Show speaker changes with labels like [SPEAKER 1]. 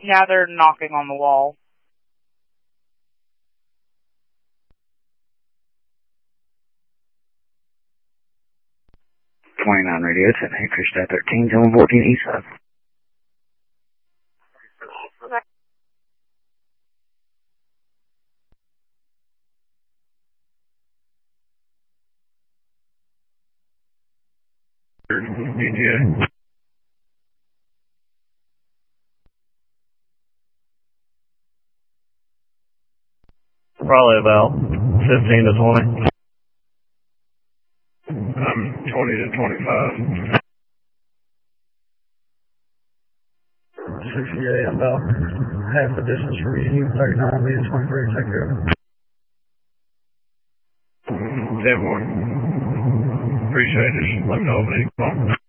[SPEAKER 1] Yeah, they're knocking on the wall.
[SPEAKER 2] '29 radio, it's at Hickory State 13, zone 14 east side. DJ. Probably about 15 to 20. 20 to 25. 68, about half the distance from you. 39, lead 23, take care of it. Definitely. Appreciate it. Let me know if any